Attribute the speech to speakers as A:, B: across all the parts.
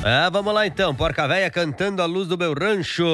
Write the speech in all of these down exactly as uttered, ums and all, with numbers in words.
A: É, vamos lá então, Porca Véia cantando a luz do meu rancho.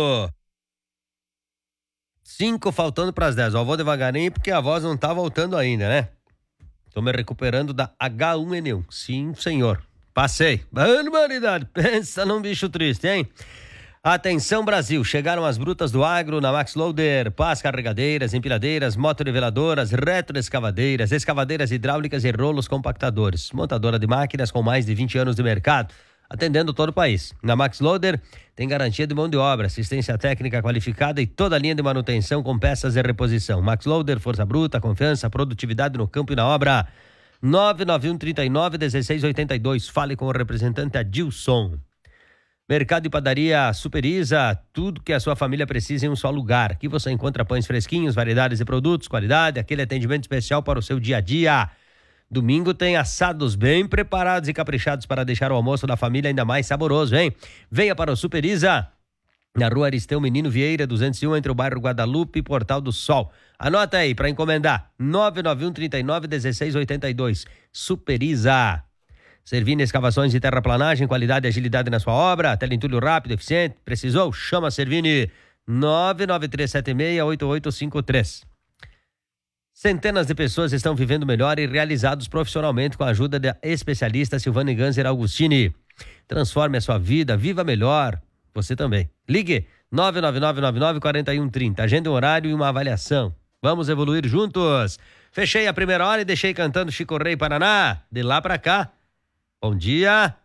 A: Cinco faltando para as dez. Ó, vou devagarinho porque a voz não tá voltando ainda, né? Tô me recuperando da agá um ene um. Sim, senhor. Passei. Barbaridade. Pensa num bicho triste, hein? Atenção, Brasil. Chegaram as brutas do agro na Max Loader. Pás carregadeiras, empilhadeiras, motoniveladoras, retroescavadeiras, escavadeiras hidráulicas e rolos compactadores. Montadora de máquinas com mais de vinte anos de mercado, atendendo todo o país. Na Max Loader tem garantia de mão de obra, assistência técnica qualificada e toda a linha de manutenção com peças de reposição. Max Loader, força bruta, confiança, produtividade no campo e na obra. nove nove um, trinta e nove, dezesseis oitenta e dois. Fale com o representante Adilson. Mercado e padaria Superiza, tudo que a sua família precisa em um só lugar. Aqui você encontra pães fresquinhos, variedades de produtos, qualidade, aquele atendimento especial para o seu dia a dia. Domingo tem assados bem preparados e caprichados para deixar o almoço da família ainda mais saboroso, hein? Venha para o Superiza, na rua Aristeu Menino Vieira, duzentos e um, entre o bairro Guadalupe e Portal do Sol. Anota aí para encomendar, nove nove um, trinta e nove, dezesseis oitenta e dois. Superiza. Servindo escavações de terraplanagem, qualidade e agilidade na sua obra, teleentulho rápido, eficiente. Precisou? Chama a Servini, nove nove três sete seis, oito oito cinco três. Centenas de pessoas estão vivendo melhor e realizados profissionalmente com a ajuda da especialista Silvane Ganser Augustini. Transforme a sua vida, viva melhor. Você também. Ligue nove nove nove nove nove, quatro um três zero. Agenda um horário e uma avaliação. Vamos evoluir juntos. Fechei a primeira hora e deixei cantando Chico Rei Paraná. De lá pra cá. Bom dia.